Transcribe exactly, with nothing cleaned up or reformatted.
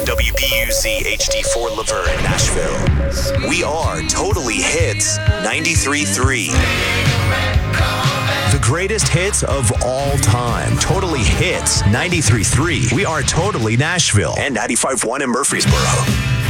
W B U Z H D four Laverne, Nashville. We are Totally Hits ninety-three point three. The greatest hits of all time. Totally Hits ninety-three point three. We are Totally Nashville and ninety-five point one in Murfreesboro.